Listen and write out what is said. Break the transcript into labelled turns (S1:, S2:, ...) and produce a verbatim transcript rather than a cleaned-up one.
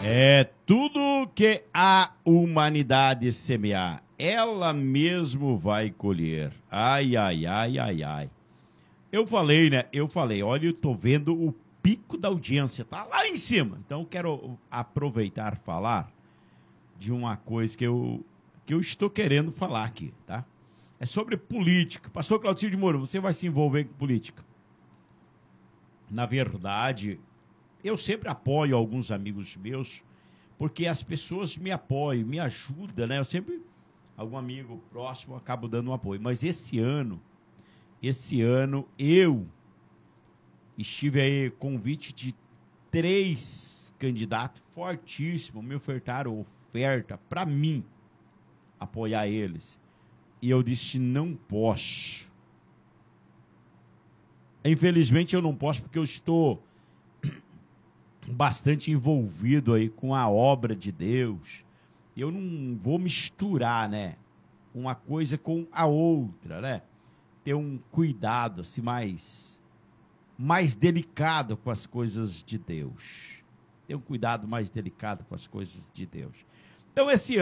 S1: É tudo que a humanidade semear, ela mesmo vai colher. Ai, ai, ai, ai, ai. Eu falei, né? Eu falei, olha, eu tô vendo o pico da audiência, tá lá em cima. Então, quero aproveitar e falar de uma coisa que eu, que eu estou querendo falar aqui, tá? É sobre política. Pastor Claudinho de Moura, você vai se envolver com política? Na verdade, eu sempre apoio alguns amigos meus, porque as pessoas me apoiam, me ajudam, né? Eu sempre, algum amigo próximo, acabo dando um apoio. Mas esse ano, esse ano, eu estive aí, convite de três candidatos fortíssimos, me ofertaram oferta para mim apoiar eles. E eu disse, não posso. Infelizmente eu não posso, porque eu estou bastante envolvido aí com a obra de Deus. Eu não vou misturar, né, uma coisa com a outra, né? Ter um cuidado assim mais mais delicado com as coisas de Deus. Ter um cuidado mais delicado com as coisas de Deus. Então esse